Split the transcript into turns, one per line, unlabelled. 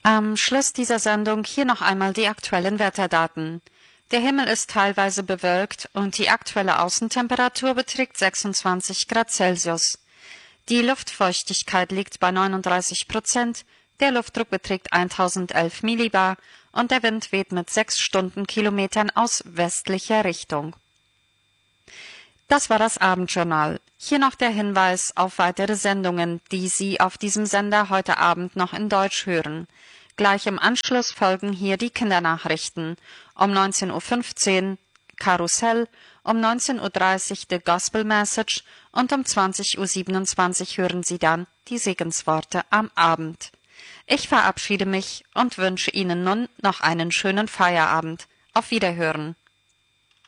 Am Schluss dieser Sendung hier noch einmal die aktuellen Wetterdaten. Der Himmel ist teilweise bewölkt und die aktuelle Außentemperatur beträgt 26 Grad Celsius. Die Luftfeuchtigkeit liegt bei 39%, der Luftdruck beträgt 1011 Millibar und der Wind weht mit 6 Stundenkilometern aus westlicher Richtung. Das war das Abendjournal. Hier noch der Hinweis auf weitere Sendungen, die Sie auf diesem Sender heute Abend noch in Deutsch hören. Gleich im Anschluss folgen hier die Kindernachrichten. Um 19:15 Uhr Karussell, um 19:30 Uhr The Gospel Message und um 20:27 Uhr hören Sie dann die Segensworte am Abend. Ich verabschiede mich und wünsche Ihnen nun noch einen schönen Feierabend. Auf Wiederhören.